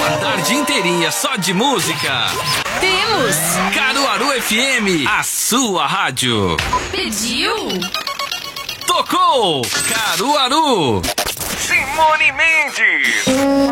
Uma tarde inteirinha só de música. Temos Caruaru FM, a sua rádio. Pediu, Tocou Caruaru. Simone Mendes.